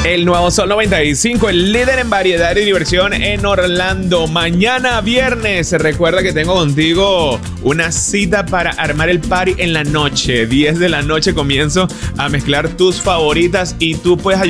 El nuevo Sol 95, el líder en variedad y diversión en Orlando. Mañana viernes, recuerda que tengo contigo una cita para armar el party en la noche. 10 de la noche comienzo a mezclar tus favoritas y tú puedes ayudar